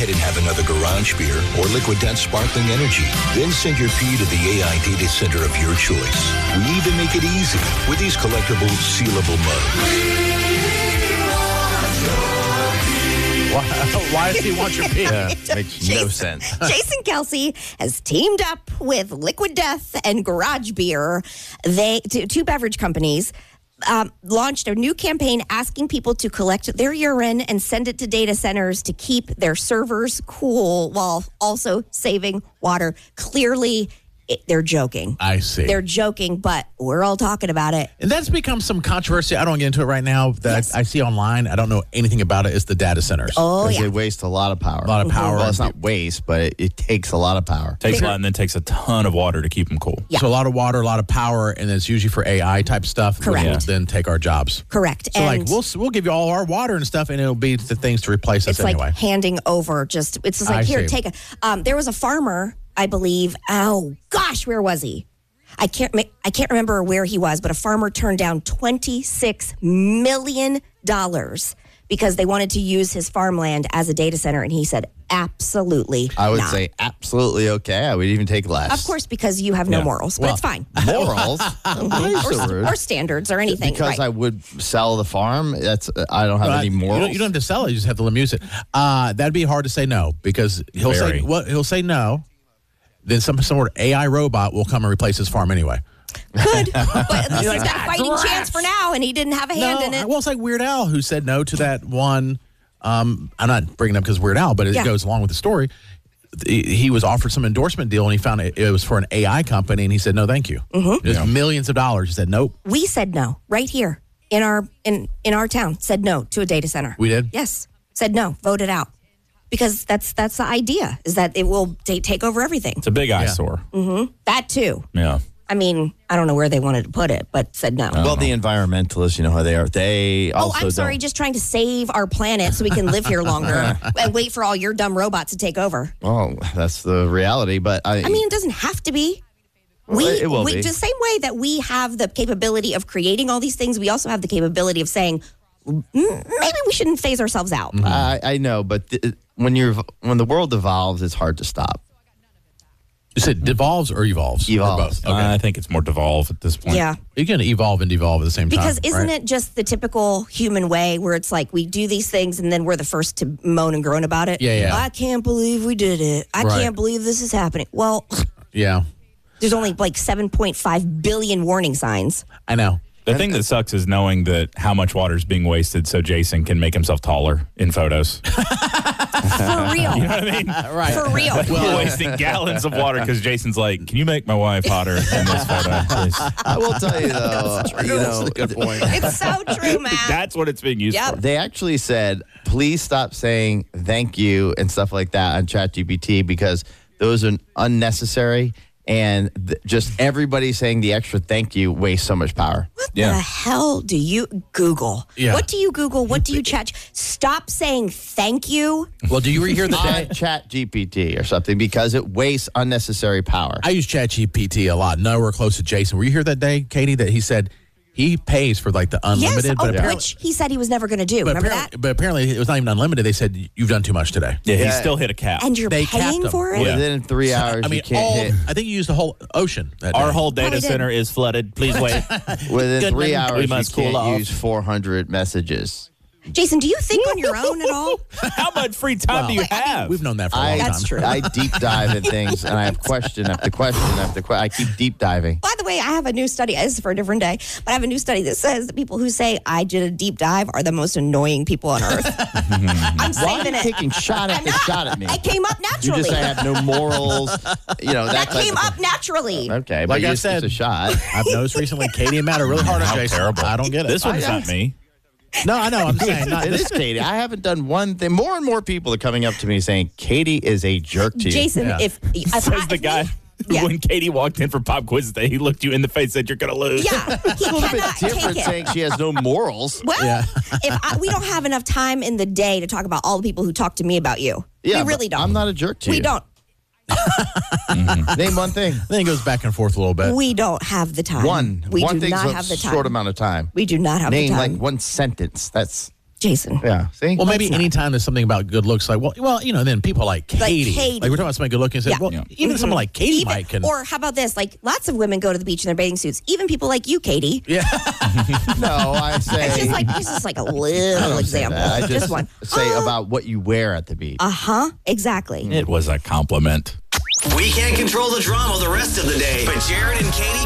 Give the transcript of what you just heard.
ahead and have another garage beer or Liquid Death Sparkling Energy. Then send your pee to the AI data center of your choice. We even make it easy with these collectible, sealable mugs. Why does he want your pee? Yeah, makes no sense. Jason Kelsey has teamed up with Liquid Death and Garage Beer. Two beverage companies launched a new campaign asking people to collect their urine and send it to data centers to keep their servers cool while also saving water. Clearly, they're joking. I see. They're joking, but we're all talking about it. And that's become some controversy. I don't want to get into it right now. That I see online. I don't know anything about it. It's the data centers. Oh, yeah. They waste a lot of power. A lot of power. Well, it's not waste, but it takes a lot of power. Takes a lot and then takes a ton of water to keep them cool. Yeah. So a lot of water, a lot of power, and it's usually for AI type stuff. Correct. Which will then take our jobs. Correct. So and we'll give you all our water and stuff, and it'll be the things to replace us it's anyway. like handing over. It's just like, I here, see. take a. There was a farmer, I believe. Oh gosh, where was he? I can't remember where he was, but a farmer turned down $26 million because they wanted to use his farmland as a data center, and he said, absolutely I would not. say absolutely okay. I would even take less. Of course, because you have no morals, but it's fine. Morals? Why are you so rude? Or standards or anything. Because right. I would sell the farm. I don't have any morals. You don't have to sell it. You just have to amuse it. That'd be hard to say no because he'll say no. Then some sort of AI robot will come and replace his farm anyway. Could, but at least he's got a fighting chance for now, and he didn't have a hand in it. Well, it's like Weird Al who said no to that one. I'm not bringing it up because Weird Al, but it goes along with the story. He was offered some endorsement deal, and he found it was for an AI company, and he said no, thank you. Mm-hmm. It was millions of dollars. He said nope. We said no right here in our town. Said no to a data center. We did? Yes, said no. Voted out. Because that's the idea, is that it will take over everything. It's a big eyesore. Mm-hmm. That too. Yeah. I mean, I don't know where they wanted to put it, but said no. Well, the environmentalists, you know how they are. They also I'm sorry, just trying to save our planet so we can live here longer and wait for all your dumb robots to take over. Well, that's the reality, but I mean, it doesn't have to be. It will be. The same way that we have the capability of creating all these things, we also have the capability of saying, maybe we shouldn't phase ourselves out. I know, but when the world evolves, it's hard to stop. You said devolves or evolves? Evolves. Or both? Okay. I think it's more devolve at this point. Yeah. You can evolve and devolve at the same time. Because isn't right? it just the typical human way where it's like we do these things and then we're the first to moan and groan about it? Yeah. I can't believe we did it. I can't believe this is happening. Well, yeah. There's only like 7.5 billion warning signs. I know. The thing that sucks is knowing that how much water is being wasted so Jason can make himself taller in photos. For real. You know what I mean? Right. For real. We're wasting gallons of water because Jason's like, can you make my wife hotter in this photo, please? I will tell you, though, That's a good point. It's so true, Matt. That's what it's being used for. They actually said, please stop saying thank you and stuff like that on ChatGPT because those are unnecessary. And just everybody saying the extra thank you wastes so much power. What the hell do you Google? Yeah. What do you Google? What do you chat? Stop saying thank you. Well, do you hear the day? On ChatGPT or something because it wastes unnecessary power. I use ChatGPT a lot. Nowhere close to Jason. Were you here that day, Katie, that he said he pays for like the unlimited? Yes, which he said he was never going to do. Remember that? But apparently it was not even unlimited. They said, you've done too much today. Yeah, he still hit a cap. And you're They capped paying him. for it? Yeah. Within 3 hours, I mean, you can't hit. I think you used the whole ocean. That Our day. whole data Probably did. center is flooded. Please wait. Within Goodman, 3 hours, we you must cool can't off. use 400 messages. Jason, do you think on your own at all? How much free time do you have? We've known that for a long That's time. true. I deep dive in things, and I have question after question after question. I keep deep diving. By the way, I have a new study. This is for a different day, but I have a new study that says that people who say I did a deep dive are the most annoying people on earth. I'm Why are saving you it. taking shot after shot at me? I came up You naturally. just say I have no morals. You know that type came of up thing. naturally. Okay, Like but I it's said- a shot. I've noticed recently Katie and Matt are really hard on How Jason. terrible. I don't get it. This one's not me. No, I know. I'm saying not It is Katie. I haven't done one thing. More and more people are coming up to me saying Katie is a jerk to you. Jason, Yeah. if Says the guy Yeah. when Katie walked in for Pop Quiz Day, he looked you in the face and said, you're going to lose. Yeah, he It's a little bit cannot different take it. saying she has no morals. Well, Yeah. we don't have enough time in the day to talk about all the people who talk to me about you. Yeah, we really but don't. I'm not a jerk to you. We don't. Name one thing. I think it goes back and forth a little bit. We don't have the time. One. We one do thing's not a have the time. short amount of time. We do not have Name the time. like one sentence. That's Jason. Yeah. See? Well, maybe anytime there's something about good looks, like, then people like Katie. Katie. Like, we're talking about somebody good looking. Said, Yeah. Even someone like Katie Even, might can. or how about this? Like, lots of women go to the beach in their bathing suits. Even people like you, Katie. Yeah. No, I say. It's just like a little example. I just one. say about what you wear at the beach. Exactly. It was a compliment. We can't control the drama the rest of the day, but Jared and Katie